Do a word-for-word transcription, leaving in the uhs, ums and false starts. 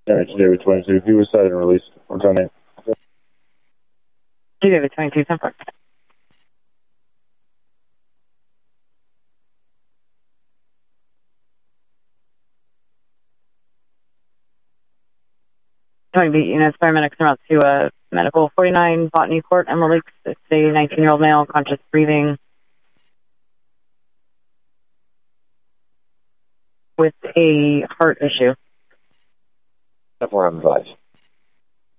All right, J W twenty-two. He was cited and released. What's on name? J W twenty-two, ten four. twenty beat units, paramedics en route to uh, medical forty-nine, Botany Court, Emerald Lakes. It's a nineteen-year-old male, conscious breathing, with a heart issue. ten four, I'm advised.